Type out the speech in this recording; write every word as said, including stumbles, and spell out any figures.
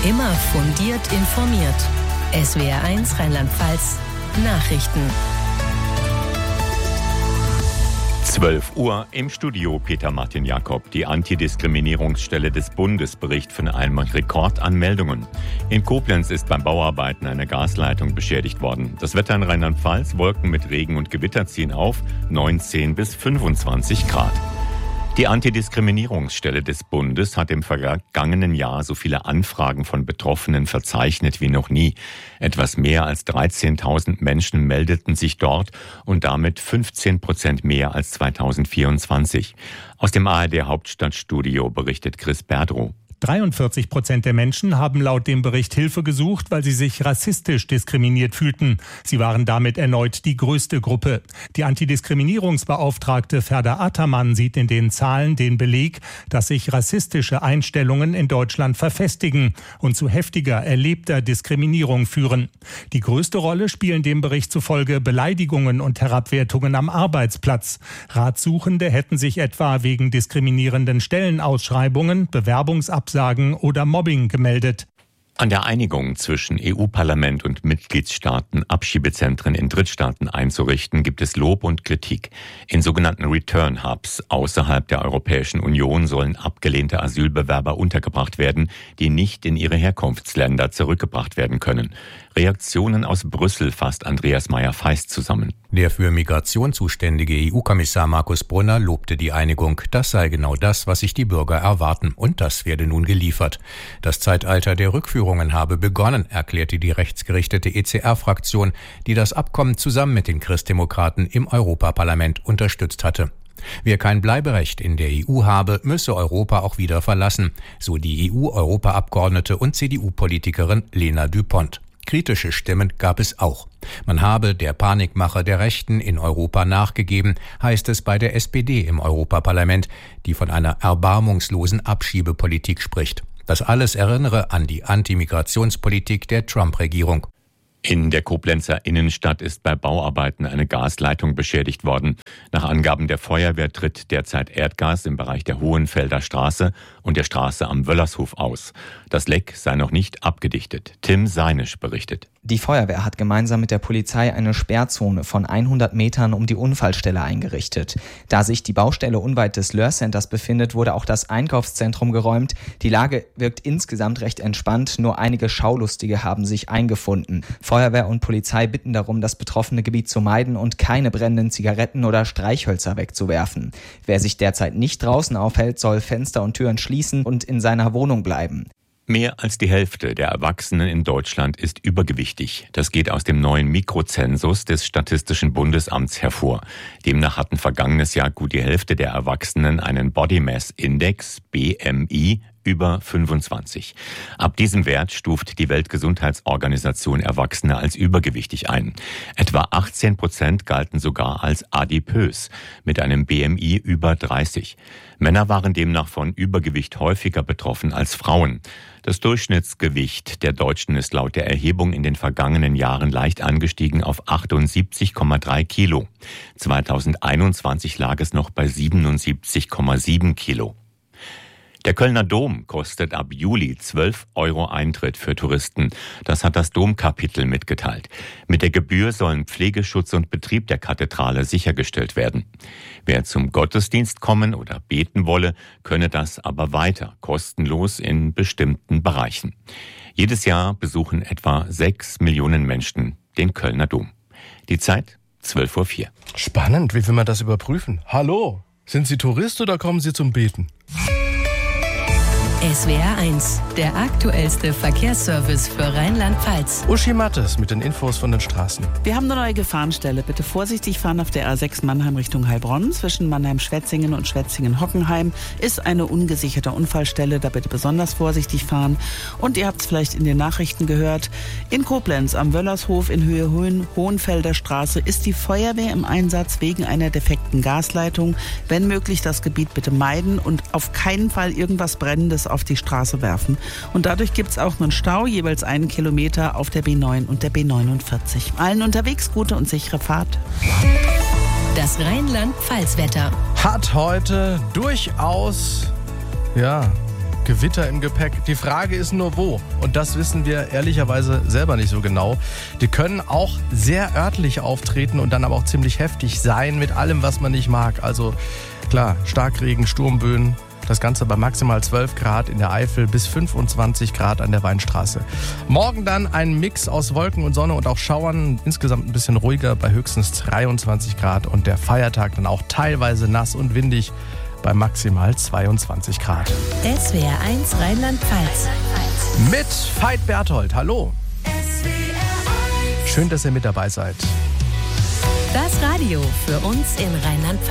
Immer fundiert informiert. S W R eins Rheinland-Pfalz Nachrichten. zwölf Uhr im Studio Peter Martin Jakob. Die Antidiskriminierungsstelle des Bundes berichtet von einem Rekord an Meldungen. In Koblenz ist beim Bauarbeiten eine Gasleitung beschädigt worden. Das Wetter in Rheinland-Pfalz: Wolken mit Regen und Gewitter ziehen auf, neunzehn bis fünfundzwanzig Grad. Die Antidiskriminierungsstelle des Bundes hat im vergangenen Jahr so viele Anfragen von Betroffenen verzeichnet wie noch nie. Etwas mehr als dreizehntausend Menschen meldeten sich dort und damit fünfzehn Prozent mehr als zweitausendvierundzwanzig. Aus dem A R D-Hauptstadtstudio berichtet Chris Berdrow. dreiundvierzig Prozent der Menschen haben laut dem Bericht Hilfe gesucht, weil sie sich rassistisch diskriminiert fühlten. Sie waren damit erneut die größte Gruppe. Die Antidiskriminierungsbeauftragte Ferda Ataman sieht in den Zahlen den Beleg, dass sich rassistische Einstellungen in Deutschland verfestigen und zu heftiger erlebter Diskriminierung führen. Die größte Rolle spielen dem Bericht zufolge Beleidigungen und Herabwertungen am Arbeitsplatz. Ratsuchende hätten sich etwa wegen diskriminierenden Stellenausschreibungen, Bewerbungsabsagen oder Mobbing gemeldet. An der Einigung zwischen E U-Parlament und Mitgliedstaaten, Abschiebezentren in Drittstaaten einzurichten, gibt es Lob und Kritik. In sogenannten Return Hubs außerhalb der Europäischen Union sollen abgelehnte Asylbewerber untergebracht werden, die nicht in ihre Herkunftsländer zurückgebracht werden können. Reaktionen aus Brüssel fasst Andreas Meyer-Feist zusammen. Der für Migration zuständige E U-Kommissar Markus Brunner lobte die Einigung. Das sei genau das, was sich die Bürger erwarten. Und das werde nun geliefert. Das Zeitalter der Rückführungen habe begonnen, erklärte die rechtsgerichtete E C R-Fraktion, die das Abkommen zusammen mit den Christdemokraten im Europaparlament unterstützt hatte. Wer kein Bleiberecht in der E U habe, müsse Europa auch wieder verlassen, so die E U-Europaabgeordnete und C D U-Politikerin Lena Düpont. Kritische Stimmen gab es auch. Man habe der Panikmache der Rechten in Europa nachgegeben, heißt es bei der S P D im Europaparlament, die von einer erbarmungslosen Abschiebepolitik spricht. Das alles erinnere an die Antimigrationspolitik der Trump-Regierung. In der Koblenzer Innenstadt ist bei Bauarbeiten eine Gasleitung beschädigt worden. Nach Angaben der Feuerwehr tritt derzeit Erdgas im Bereich der Hohenfelder Straße und der Straße am Wöllershof aus. Das Leck sei noch nicht abgedichtet. Tim Seinisch berichtet. Die Feuerwehr hat gemeinsam mit der Polizei eine Sperrzone von hundert Metern um die Unfallstelle eingerichtet. Da sich die Baustelle unweit des Löhr Centers befindet, wurde auch das Einkaufszentrum geräumt. Die Lage wirkt insgesamt recht entspannt, nur einige Schaulustige haben sich eingefunden. Feuerwehr und Polizei bitten darum, das betroffene Gebiet zu meiden und keine brennenden Zigaretten oder Streichhölzer wegzuwerfen. Wer sich derzeit nicht draußen aufhält, soll Fenster und Türen schließen und in seiner Wohnung bleiben. Mehr als die Hälfte der Erwachsenen in Deutschland ist übergewichtig. Das geht aus dem neuen Mikrozensus des Statistischen Bundesamts hervor. Demnach hatten vergangenes Jahr gut die Hälfte der Erwachsenen einen Body Mass Index, B M I, über fünfundzwanzig. Ab diesem Wert stuft die Weltgesundheitsorganisation Erwachsene als übergewichtig ein. Etwa achtzehn Prozent galten sogar als adipös, mit einem B M I über dreißig. Männer waren demnach von Übergewicht häufiger betroffen als Frauen. Das Durchschnittsgewicht der Deutschen ist laut der Erhebung in den vergangenen Jahren leicht angestiegen auf achtundsiebzig Komma drei Kilo. zweitausendeinundzwanzig lag es noch bei siebenundsiebzig Komma sieben Kilo. Der Kölner Dom kostet ab Juli zwölf Euro Eintritt für Touristen. Das hat das Domkapitel mitgeteilt. Mit der Gebühr sollen Pflegeschutz und Betrieb der Kathedrale sichergestellt werden. Wer zum Gottesdienst kommen oder beten wolle, könne das aber weiter kostenlos in bestimmten Bereichen. Jedes Jahr besuchen etwa sechs Millionen Menschen den Kölner Dom. Die Zeit zwölf Uhr vier. Spannend, wie will man das überprüfen? Hallo, sind Sie Tourist oder kommen Sie zum Beten? S W R eins, der aktuellste Verkehrsservice für Rheinland-Pfalz. Uschi Mattes mit den Infos von den Straßen. Wir haben eine neue Gefahrenstelle. Bitte vorsichtig fahren auf der A sechs Mannheim Richtung Heilbronn. Zwischen Mannheim-Schwetzingen und Schwetzingen-Hockenheim ist eine ungesicherte Unfallstelle. Da bitte besonders vorsichtig fahren. Und ihr habt es vielleicht in den Nachrichten gehört. In Koblenz am Wöllershof in Höhe Hohen, Hohenfelder Straße ist die Feuerwehr im Einsatz wegen einer defekten Gasleitung. Wenn möglich das Gebiet bitte meiden und auf keinen Fall irgendwas Brennendes auf die Straße werfen. Und dadurch gibt es auch einen Stau, jeweils einen Kilometer auf der B neun und der B neunundvierzig. Allen unterwegs gute und sichere Fahrt. Das Rheinland-Pfalz-Wetter Hat heute durchaus, ja, Gewitter im Gepäck. Die Frage ist nur wo. Und das wissen wir ehrlicherweise selber nicht so genau. Die können auch sehr örtlich auftreten und dann aber auch ziemlich heftig sein mit allem, was man nicht mag. Also klar, Starkregen, Sturmböen. Das Ganze bei maximal zwölf Grad in der Eifel bis fünfundzwanzig Grad an der Weinstraße. Morgen dann ein Mix aus Wolken und Sonne und auch Schauern. Insgesamt ein bisschen ruhiger bei höchstens dreiundzwanzig Grad. Und der Feiertag dann auch teilweise nass und windig bei maximal zweiundzwanzig Grad. S W R eins Rheinland-Pfalz. Mit Veit Berthold. Hallo. Schön, dass ihr mit dabei seid. Das Radio für uns in Rheinland-Pfalz.